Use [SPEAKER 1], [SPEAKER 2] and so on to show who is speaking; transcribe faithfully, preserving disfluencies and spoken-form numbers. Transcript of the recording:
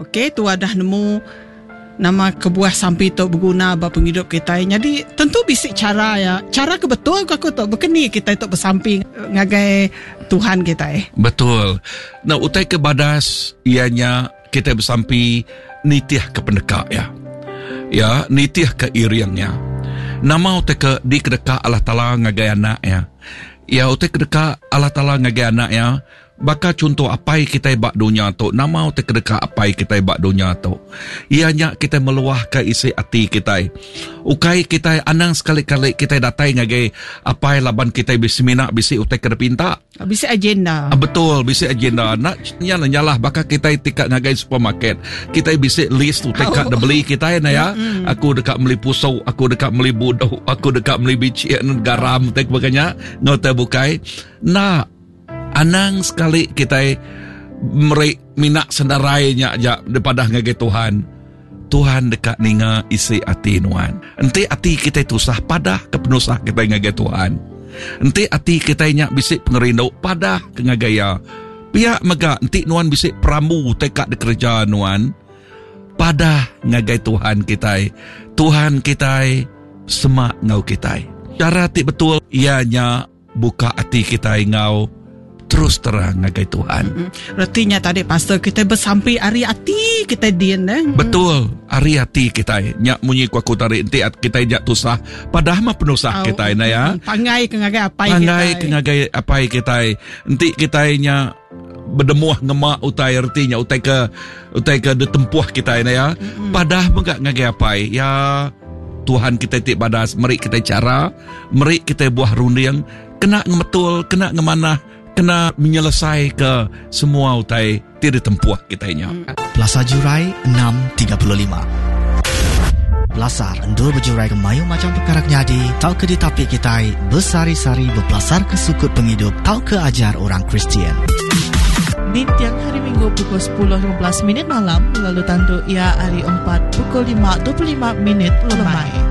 [SPEAKER 1] okey, tu dah nemu nama kebuah sampi tu berguna bagi penghidup kita. Jadi tentu bisik cara ya. Cara ke betul ke aku tu berkeni kita tu bersampi ngagai Tuhan kita eh.
[SPEAKER 2] Betul. Nah, utai ke badas ianya kita bersampi nitiah ke pendekak ya. Ya, nitiah ke iriangnya. Nama utai ke di kedekak Allah Ta'ala ngagai anak ya. Ya, utai kedekak Allah Ta'ala ngagai anak ya. Baka contoh apai kita bak dunia tu, nama utai kedekak apai kita bak dunia tu. Ianya kita meluah ke isi hati kita. Ukai kita anang sekali-kali kita datai ngagai apai laban kita bisi minak bisi utai kedepinta.
[SPEAKER 1] Bisi agenda.
[SPEAKER 2] Ah, betul, bisi agenda. Nak nyala nyalah baka kita tikak ngagai supermarket. Kita bisi list utai kat oh. beli kita na ya. Mm-hmm. Aku dekat beli pusau, aku dekat beli budo, aku dekat beli bician garam utai baganya ngota bukai. Nah, anang sekali kita merik minak sendarainya aja daripada ngagai Tuhan. Tuhan dekat ninga isi hati nuan. Enti hati kita tusah padah kepenusah kita ngagai Tuhan. Enti hati kita nyak bisik pengerindu padah ke ngagaya. Pihak mega enti nuan bisik pramu tekak de kerja nuan. Padah ngagai Tuhan kita. Tuhan kita semak ngau kita. Cara ti betul ianya buka hati kita ngau terus terang ngagai Tuhan.
[SPEAKER 1] Mm-hmm. Artinya tadi pastor kita bersampi ari hati kita dian eh.
[SPEAKER 2] Betul, ari hati kita nyak munyi ku aku tarik enti kita jak tusah padahal mah penusah oh, kita na ya.
[SPEAKER 1] Pangai ke ngagai apai
[SPEAKER 2] kita.
[SPEAKER 1] Pangai
[SPEAKER 2] ke ngagai apai kita. Enti kita nya berdemuah ngemak utai artinya utai ke utai ke detempuh kita na ya. Mm-hmm. Padahal enggak ngagai apai ya. Tuhan kita tik badas, meri kita cara, meri kita buah runding, kena ngemetul, kena ngemanah, kena menyelesai ke semua utai tidak tempuh kitanya.
[SPEAKER 3] Plaza Jurai enam tiga puluh lima. Belasar endur berjurai ke mayu macam perkara nyadi, tau ke ditapi kita bersari-sari berbelasar ke sukut penghidup, tau ke ajar orang Kristian.
[SPEAKER 4] Di tiang hari Minggu pukul sepuluh lima belas minit malam, lalu tandu ia hari empat pukul lima dua puluh lima minit lemai.